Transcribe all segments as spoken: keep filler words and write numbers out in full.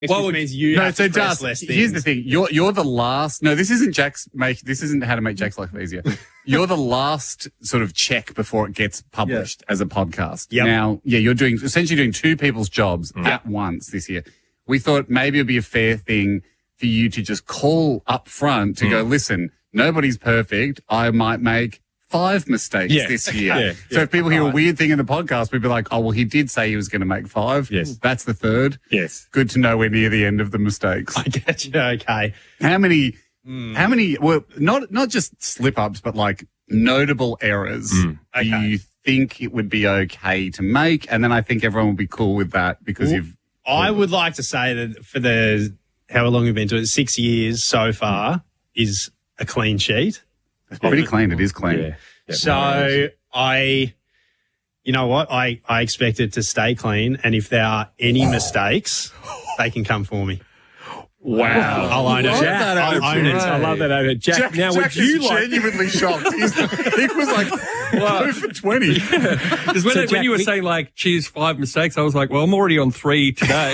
It Well, just would- means you No, have so to press Dust, less things. here's the thing. You're you're the last. No, this isn't Jack's make. This isn't how to make Jack's life easier. You're the last sort of check before it gets published as a podcast. Yep. Now, yeah, you're doing essentially doing two people's jobs at once this year. We thought maybe it'd be a fair thing for you to just call up front to go, listen, nobody's perfect. I might make five mistakes Yeah. this year. Yeah. So if people hear a weird thing in the podcast, we'd be like, oh, well, he did say he was going to make five. Yes. That's the third. Yes. Good to know we're near the end of the mistakes. I get you. Okay. How many, how many, well, not, not just slip ups, but like notable errors do Okay. you think it would be okay to make? And then I think everyone will be cool with that because Well, you've, I would like to say that for the how long we've been doing it, six years so far is a clean sheet. it's pretty clean. It is clean. Yeah. Yeah, So I, you know what? I, I expect it to stay clean. And if there are any mistakes, they can come for me. Wow. I'll own it. love that I'll own it. I love that. Over. Jack, Jack, now Jack would you is like... genuinely shocked. He's, he was like, two for twenty. Because when, So, when Jack, you were we- saying, like, choose five mistakes, I was like, well, I'm already on three today.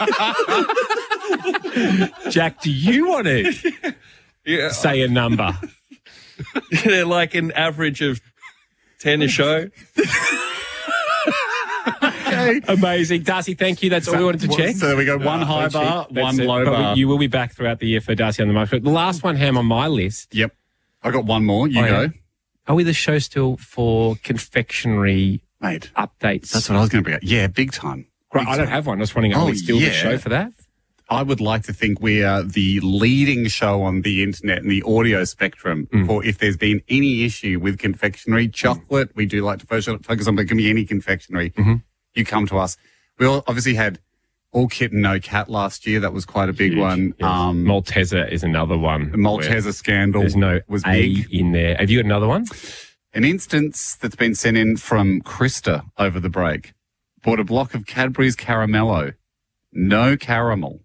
Jack, do you want to yeah. say a number? They're like an average of ten a show. Okay. Amazing. Darcy, thank you. That's all we wanted to check. So we go one high One bar, sheet. That's one it. low But we- bar. You will be back throughout the year for Darcy on the mic. But the last one, Ham, on my list. Yep. I got one more. You Oh, go. yeah. Are we the show still for confectionery Mate, updates? that's what I was going to be. Yeah, big time. Great. Big I don't time. have one. I was wondering, are Oh, we still yeah. the show for that? I would like to think we are the leading show on the internet and the audio spectrum Mm. for if there's been any issue with confectionery, chocolate, we do like to focus on, focus on but it can be any confectionery. Mm-hmm. You come to us. We all obviously had All Kitten, No Cat last year. That was quite a big Huge, one. yes. Um, Malteser is another one. the Malteser scandal There's no was A big. in there. Have you got another one? An instance that's been sent in from Krista over the break. Bought a block of Cadbury's Caramello. No caramel.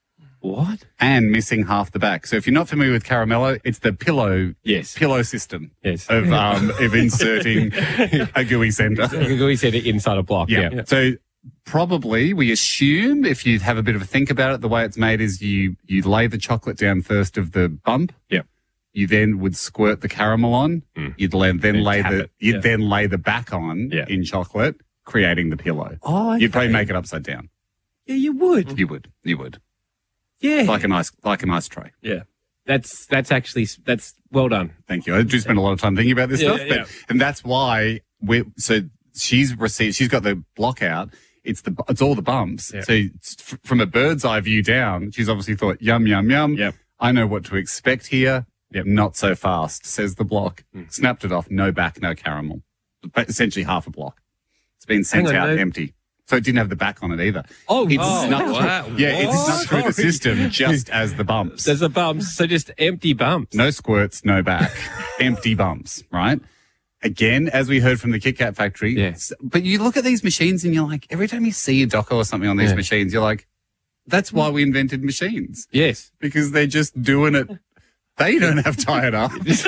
What? And missing half the back. So if you're not familiar with Caramello, it's the pillow Yes. pillow system Yes. of um of inserting a G U I center. We said it inside a block. Yeah. Yeah. So probably we assume if you have a bit of a think about it, the way it's made is you you lay the chocolate down first of the bump. Yeah. You then would squirt the caramel on. Mm. You'd la- then Then lay tap the it. you'd Yeah. then lay the back on Yeah. in chocolate, creating the pillow. Oh, You'd probably okay. make it upside down. Yeah, you would. You would. You would. Yeah. Like a nice like a nice tray. Yeah. That's that's actually that's well done. Thank you. I do spend a lot of time thinking about this Yeah, stuff, yeah. but, and that's why we. So she's received. She's got the block out. It's the. It's all the bumps. Yeah. So it's f- from a bird's eye view down, she's obviously thought, yum yum yum. Yep. I know what to expect here. Yep. Not so fast, says the block. Mm. Snapped it off. No back, no caramel. But essentially half a block. It's been sent Hang on, out no- empty. So it didn't have the back on it either. Oh, It's Oh, snuck wow. Yeah, it's What? snuck through the system just as the bumps. There's a bumps, so just empty bumps. No squirts, no back, empty bumps, right? Again, as we heard from the Kit Kat factory. Yeah. s- But you look at these machines and you're like, every time you see a doco or something on these Yeah. machines, you're like, that's why we invented machines, Yes. because they're just doing it. They don't have tired arms.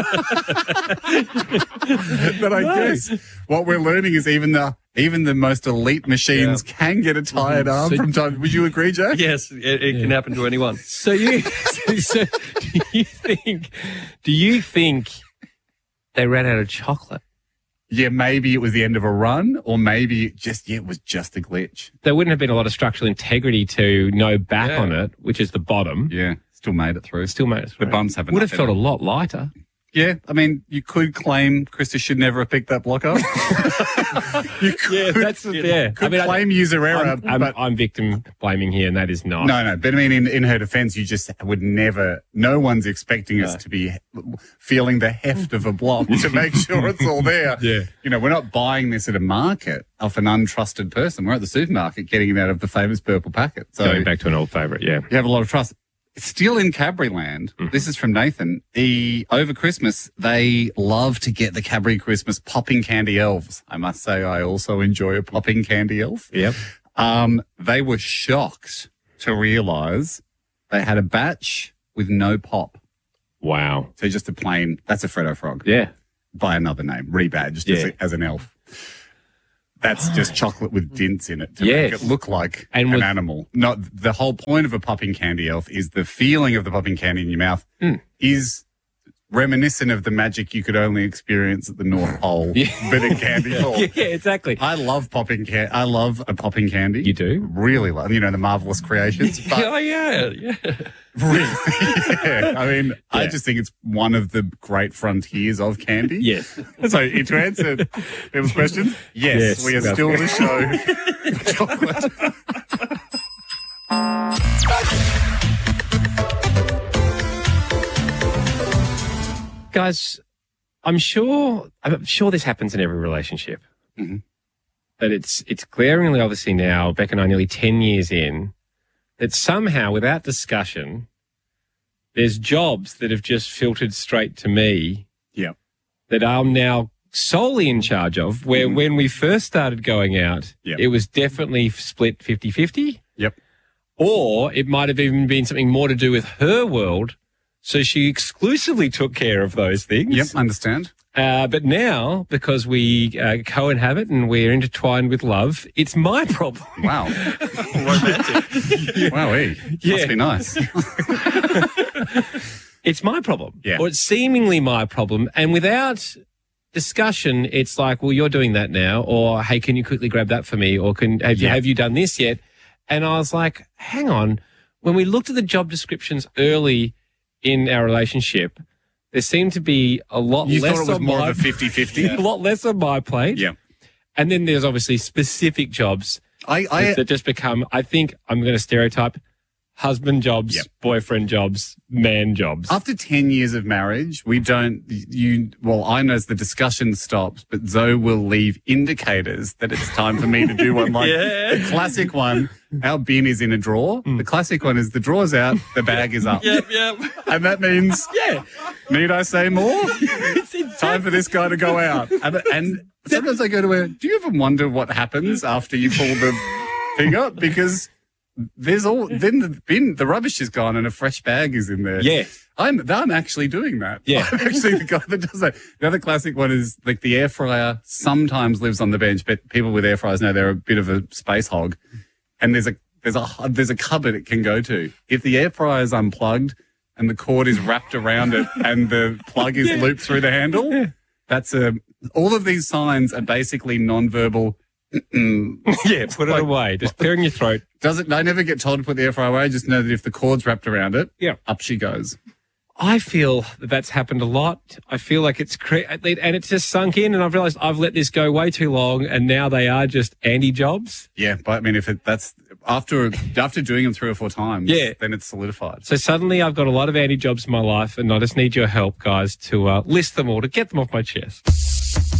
But I guess what we're learning is even the even the most elite machines can get a tired arm So- from time. Would you agree, Jack? Yes, it, it can happen to anyone. So you, so, so do you think, do you think they ran out of chocolate? Yeah, maybe it was the end of a run, or maybe it just yeah, it was just a glitch. There wouldn't have been a lot of structural integrity to no back Yeah. on it, which is the bottom. Yeah, still made it through. Still made it through. The bumps haven't. Would have felt a lot lighter. Yeah, I mean, you could claim Krista should never have picked that block up. you could, Yeah, that's yeah. could I mean, I- claim user error, I'm, I'm, but I'm victim blaming here, and that is not. no, no. But I mean, in, in her defense, you just would never. No one's expecting us to be feeling the heft of a block to make sure it's all there. Yeah. You know, we're not buying this at a market off an untrusted person. We're at the supermarket getting it out of the famous purple packet. So Going back to an old favourite, yeah. you have a lot of trust. Still in Cadbury land, Mm-hmm. this is from Nathan. The, over Christmas, they love to get the Cadbury Christmas popping candy elves. I must say, I also enjoy a popping candy elf. Yep. Um, they were shocked to realise they had a batch with no pop. Wow. So just a plain, that's a Freddo Frog Yeah. by another name, rebadged as, Yeah. a, as an elf. That's just chocolate with dints in it to Yes. make it look like And an with- animal. Not the whole point of a popping candy elf is the feeling of the popping candy in your mouth is reminiscent of the magic you could only experience at the North Pole, but in candy form. Yeah, exactly. I love popping can. I love a popping candy. You do? Really love, you know, the marvelous creations. But Oh, yeah, yeah. really, yeah. I mean, I just think it's one of the great frontiers of candy. Yes. So to answer people's questions, yes, Yes, we are that's still the show. Chocolate. Guys, I'm sure I'm sure this happens in every relationship. Mhm. But it's it's glaringly obviously now, Beck and I nearly ten years in, that somehow without discussion, there's jobs that have just filtered straight to me Yeah. that I'm now solely in charge of, where when we first started going out, Yep. it was definitely split fifty-fifty. Yep. Or it might have even been something more to do with her world. So she exclusively took care of those things. Yep. Understand. Uh, but now, because we uh, co-inhabit and we're intertwined with love, it's my problem. Wow. Romantic. Wow. Hey. Yeah. Must be nice. It's my problem. Yeah. Or it's seemingly my problem. And without discussion, it's like, well, you're doing that now. Or, hey, can you quickly grab that for me? Or can have, you, Yeah. have you done this yet? And I was like, hang on. When we looked at the job descriptions early in our relationship, there seemed to be a lot You less thought it was on more my of a fifty-fifty? a lot less on my plate. Yeah. And then there's obviously specific jobs I, I, that just become, I think I'm going to stereotype, husband jobs, Yep. boyfriend jobs, man jobs. after ten years of marriage, we don't, you, well, I know the discussion stops, but Zoe will leave indicators that it's time for me to do one. Like Yeah. the classic one, our bin is in a drawer. The classic one is the drawer's out, the bag is up. Yep, yep. And that means, Yeah. need I say more? It's exactly- Time for this guy to go out. And, and sometimes I go to her, do you ever wonder what happens after you pull the thing up? Because there's all, then the bin, the rubbish is gone and a fresh bag is in there. Yeah. I'm, I'm actually doing that. Yeah. I'm actually the guy that does that. The other classic one is like the air fryer sometimes lives on the bench, but people with air fryers know they're a bit of a space hog. And there's a, there's a, there's a cupboard it can go to. If the air fryer is unplugged and the cord is wrapped around it and the plug is looped through the handle, that's a, all of these signs are basically nonverbal. Yeah, put it away. Just clearing your throat. Doesn't, I never get told to put the air fryer away. I just know that if the cord's wrapped around it, Yeah. up she goes. I feel that that's happened a lot. I feel like it's cre- and it's just sunk in, and I've realized I've let this go way too long, and now they are just anti jobs. Yeah, but I mean, if it, that's after after doing them three or four times, Yeah. then it's solidified. So suddenly I've got a lot of anti jobs in my life, and I just need your help, guys, to uh, list them all, to get them off my chest.